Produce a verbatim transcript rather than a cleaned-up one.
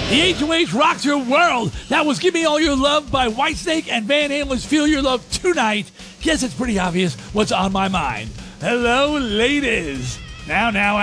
The H O H rocks your world. That was Give Me All Your Love by Whitesnake and Van Halen's Feel Your Love Tonight. Guess it's pretty obvious what's on my mind. Hello, ladies. Now, now,